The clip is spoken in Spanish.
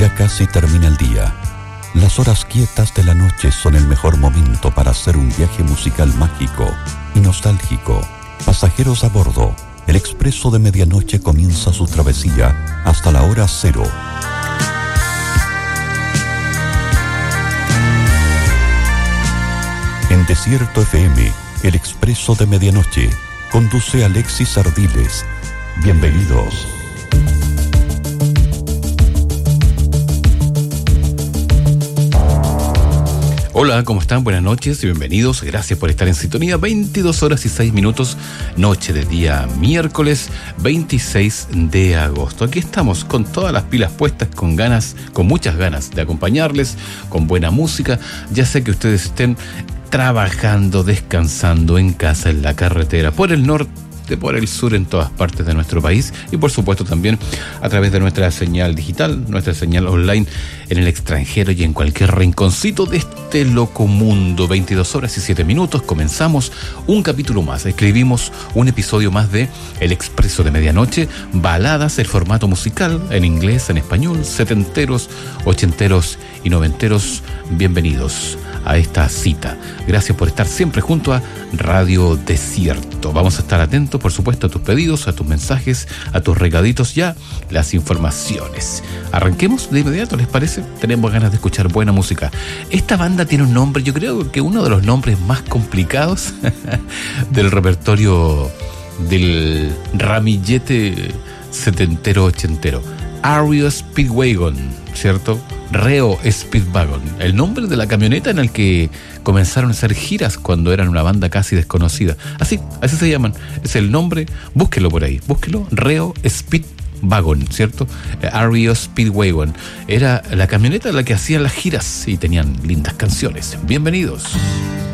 Ya casi termina el día. Las horas quietas de la noche son el mejor momento para hacer un viaje musical mágico y nostálgico. Pasajeros a bordo, el expreso de medianoche comienza su travesía hasta la hora cero. En Desierto FM, el expreso de medianoche, conduce Alexis Ardiles. Bienvenidos. Hola, ¿cómo están? Buenas noches y bienvenidos. Gracias por estar en sintonía. 22 horas y 6 minutos, noche de día miércoles 26 de agosto. Aquí estamos con todas las pilas puestas, con muchas ganas de acompañarles, con buena música. Ya sé que ustedes estén trabajando, descansando en casa, en la carretera, por el norte, por el sur, en todas partes de nuestro país y por supuesto también a través de nuestra señal digital, nuestra señal online en el extranjero y en cualquier rinconcito de este loco mundo. 22 horas y 7 minutos, comenzamos un capítulo más, escribimos un episodio más de El Expreso de Medianoche, baladas, el formato musical en inglés, en español, setenteros, ochenteros y noventeros. Bienvenidos a esta cita. Gracias por estar siempre junto a Radio Desierto. Vamos a estar atentos, por supuesto, a tus pedidos, a tus mensajes, a tus recaditos, ya las informaciones. Arranquemos de inmediato, ¿les parece? Tenemos ganas de escuchar buena música. Esta banda tiene un nombre, yo creo que uno de los nombres más complicados del repertorio del ramillete setentero ochentero. REO Speedwagon, ¿cierto? REO Speedwagon, el nombre de la camioneta en el que comenzaron a hacer giras cuando eran una banda casi desconocida. Así se llaman, es el nombre, búsquelo por ahí, REO Speedwagon, ¿cierto? REO Speedwagon, era la camioneta en la que hacían las giras y tenían lindas canciones. Bienvenidos.